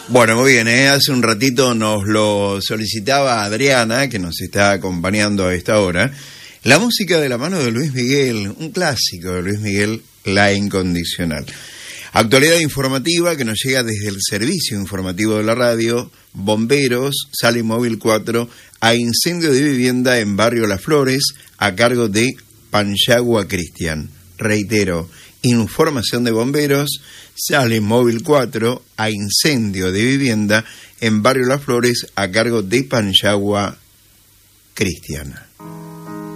Bueno, muy bien, hace un ratito nos lo solicitaba Adriana, que nos está acompañando a esta hora, la música de la mano de Luis Miguel, un clásico de Luis Miguel, La Incondicional. Actualidad informativa que nos llega desde el servicio informativo de la radio. Bomberos, sale móvil 4 a incendio de vivienda en barrio Las Flores a cargo de Panyagua Cristian. Reitero, información de bomberos, sale móvil 4 a incendio de vivienda en barrio Las Flores a cargo de Panyagua Cristian.